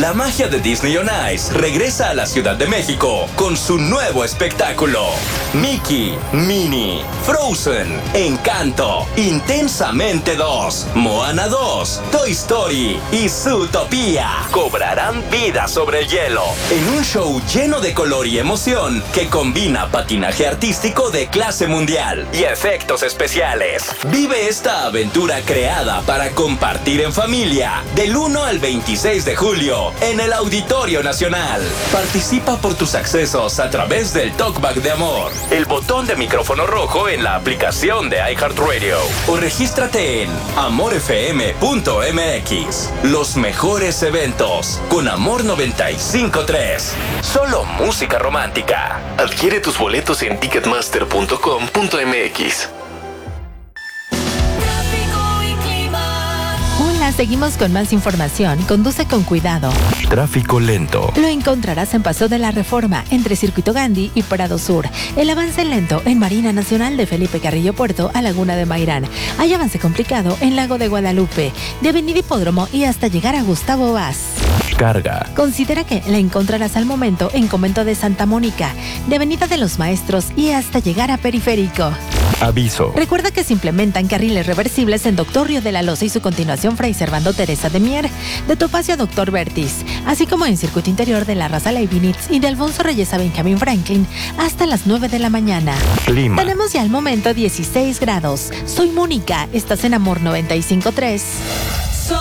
La magia de Disney on Ice regresa a la Ciudad de México con su nuevo espectáculo. Mickey, Minnie, Frozen, Encanto, Intensamente 2, Moana 2, Toy Story y Zootopia cobrarán vida sobre el hielo en un show lleno de color y emoción que combina patinaje artístico de clase mundial y efectos especiales. Vive esta aventura creada para compartir en familia del 1 al 26 de julio en el Auditorio Nacional. Participa por tus accesos a través del Talkback de Amor, el botón de micrófono rojo en la aplicación de iHeartRadio o regístrate en amorfm.mx. Los mejores eventos con Amor 95.3. Solo música romántica. Adquiere tus boletos en ticketmaster.com.mx. Hola, seguimos con más información. Conduce con cuidado. Tráfico lento. Lo encontrarás en Paso de la Reforma, entre Circuito Gandhi y Prado Sur. El avance lento en Marina Nacional de Felipe Carrillo Puerto a Laguna de Mairán. Hay avance complicado en Lago de Guadalupe, de Avenida Hipódromo y hasta llegar a Gustavo Vaz. Carga. Considera que la encontrarás al momento en Convento de Santa Mónica, de Avenida de los Maestros y hasta llegar a Periférico. Aviso. Recuerda que se implementan carriles reversibles en Doctor Río de la Loza y su continuación Fray Servando Teresa de Mier, de Topacio a Doctor Bertis, así como en Circuito Interior de la Raza Leibniz y de Alfonso Reyes a Benjamín Franklin hasta las 9 de la mañana. Clima. Tenemos ya al momento 16 grados. Soy Mónica, estás en Amor 95.3.